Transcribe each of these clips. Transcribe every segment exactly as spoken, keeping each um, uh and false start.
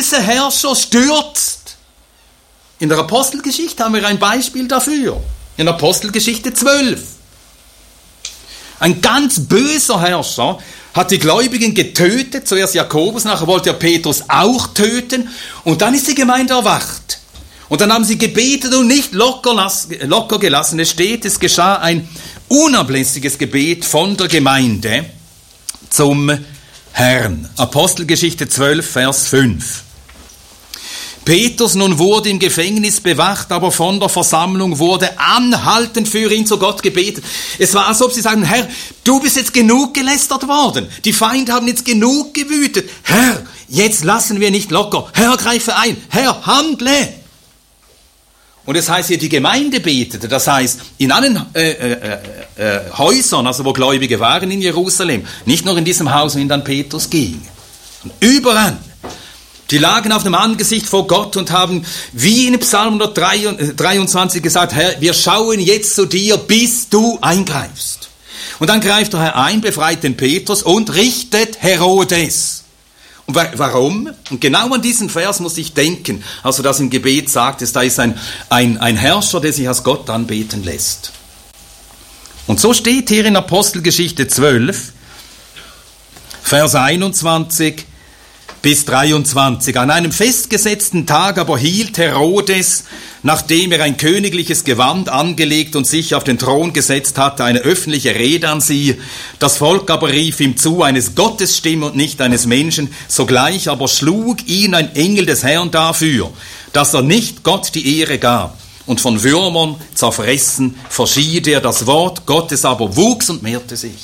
böse Herrscher stürzt. In der Apostelgeschichte haben wir ein Beispiel dafür. In Apostelgeschichte zwölf. Ein ganz böser Herrscher hat die Gläubigen getötet, zuerst Jakobus, nachher wollte er Petrus auch töten und dann ist die Gemeinde erwacht. Und dann haben sie gebetet und nicht locker, las- locker gelassen. Es steht, es geschah ein unablässiges Gebet von der Gemeinde zum Herrn. Apostelgeschichte zwölf, Vers fünf. Petrus nun wurde im Gefängnis bewacht, aber von der Versammlung wurde anhaltend für ihn zu Gott gebetet. Es war, als ob sie sagen, Herr, du bist jetzt genug gelästert worden. Die Feinde haben jetzt genug gewütet. Herr, jetzt lassen wir nicht locker. Herr, greife ein. Herr, handle. Und es heißt hier, die Gemeinde betete. Das heißt, in allen äh, äh, äh, Häusern, also wo Gläubige waren in Jerusalem, nicht nur in diesem Haus, in das Petrus ging. Und überall. Die lagen auf dem Angesicht vor Gott und haben, wie in Psalm hundertdreiundzwanzig gesagt, Herr, wir schauen jetzt zu dir, bis du eingreifst. Und dann greift der Herr ein, befreit den Petrus und richtet Herodes. Und warum? Und genau an diesen Vers muss ich denken, als du das im Gebet sagtest, da ist ein, ein, ein Herrscher, der sich als Gott anbeten lässt. Und so steht hier in Apostelgeschichte zwölf, Vers einundzwanzig, bis dreiundzwanzig. An einem festgesetzten Tag aber hielt Herodes, nachdem er ein königliches Gewand angelegt und sich auf den Thron gesetzt hatte, eine öffentliche Rede an sie. Das Volk aber rief ihm zu, eines Gottes Stimme und nicht eines Menschen. Sogleich aber schlug ihn ein Engel des Herrn dafür, dass er nicht Gott die Ehre gab. Und von Würmern zerfressen verschied er. Das Wort Gottes aber wuchs und mehrte sich.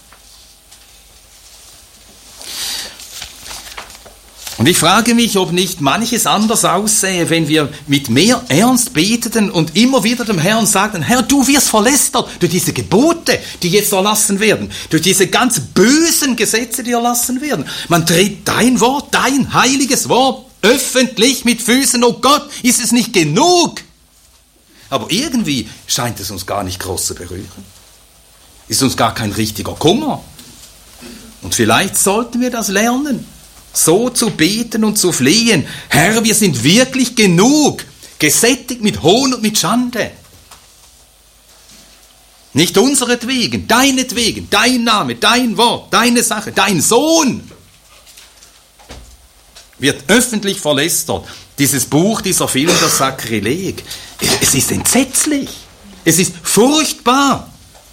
Und ich frage mich, ob nicht manches anders aussähe, wenn wir mit mehr Ernst beteten und immer wieder dem Herrn sagten, Herr, du wirst verlästert durch diese Gebote, die jetzt erlassen werden, durch diese ganz bösen Gesetze, die erlassen werden. Man tritt dein Wort, dein heiliges Wort öffentlich mit Füßen. Oh Gott, ist es nicht genug? Aber irgendwie scheint es uns gar nicht groß zu berühren. Ist uns gar kein richtiger Kummer. Und vielleicht sollten wir das lernen. So zu beten und zu flehen. Herr, wir sind wirklich genug, gesättigt mit Hohn und mit Schande. Nicht unseretwegen, deinetwegen, dein Name, dein Wort, deine Sache, dein Sohn wird öffentlich verlästert. Dieses Buch, dieser Film, das Sakrileg, es ist entsetzlich, es ist furchtbar.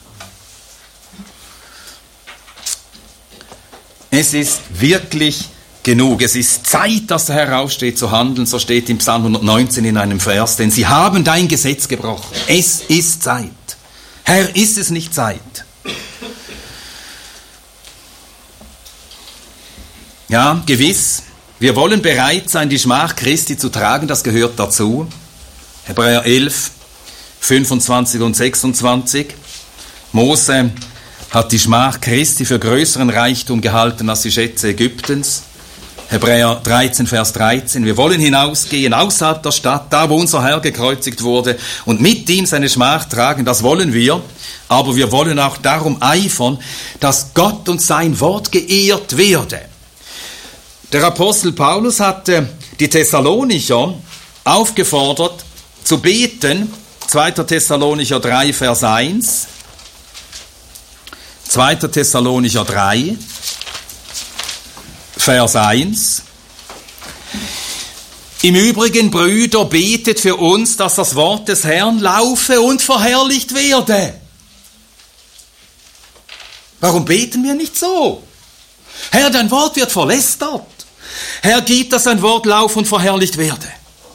Es ist wirklich genug. Es ist Zeit, dass der Herr aufsteht zu handeln, so steht im Psalm hundertneunzehn in einem Vers, denn sie haben dein Gesetz gebrochen. Es ist Zeit. Herr, ist es nicht Zeit? Ja, gewiss, wir wollen bereit sein, die Schmach Christi zu tragen, das gehört dazu. Hebräer elf, fünfundzwanzig und sechsundzwanzig. Mose hat die Schmach Christi für größeren Reichtum gehalten als die Schätze Ägyptens. Hebräer dreizehn, Vers dreizehn. Wir wollen hinausgehen außerhalb der Stadt, da wo unser Herr gekreuzigt wurde, und mit ihm seine Schmach tragen, das wollen wir. Aber wir wollen auch darum eifern, dass Gott und sein Wort geehrt werde. Der Apostel Paulus hatte die Thessalonicher aufgefordert zu beten, zweiter Thessalonicher drei, Vers eins. zweiter Thessalonicher drei, Vers eins. Im Übrigen, Brüder, betet für uns, dass das Wort des Herrn laufe und verherrlicht werde. Warum beten wir nicht so? Herr, dein Wort wird verlästert. Herr, gib, dass dein Wort laufe und verherrlicht werde.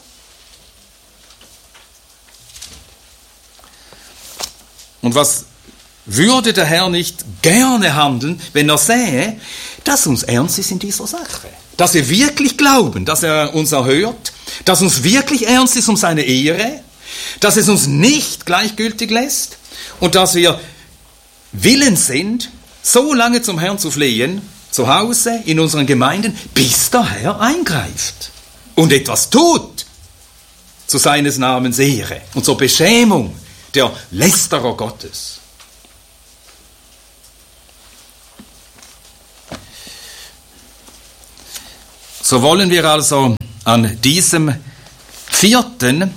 Und was würde der Herr nicht gerne handeln, wenn er sähe, dass uns ernst ist in dieser Sache? Dass wir wirklich glauben, dass er uns erhört, dass uns wirklich ernst ist um seine Ehre, dass es uns nicht gleichgültig lässt und dass wir willens sind, so lange zum Herrn zu flehen, zu Hause, in unseren Gemeinden, bis der Herr eingreift und etwas tut zu seines Namens Ehre und zur Beschämung der Lästerer Gottes. So wollen wir also an diesem vierten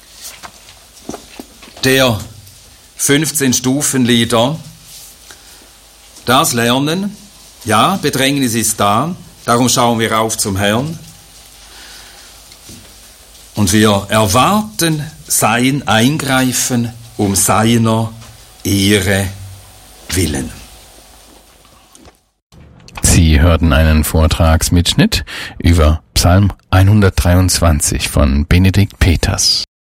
der fünfzehn Stufenlieder das lernen. Ja, Bedrängnis ist da, darum schauen wir auf zum Herrn. Und wir erwarten sein Eingreifen um seiner Ehre willen. Sie hörten einen Vortragsmitschnitt über Psalm hundertdreiundzwanzig von Benedikt Peters.